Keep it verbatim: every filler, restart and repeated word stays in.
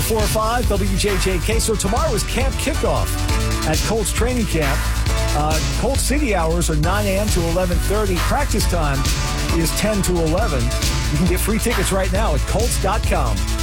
four oh five W J J K. So tomorrow is camp kickoff at Colts training camp. Uh, Colts City hours are nine a.m. to eleven thirty. Practice time is ten to eleven. You can get free tickets right now at Colts dot com.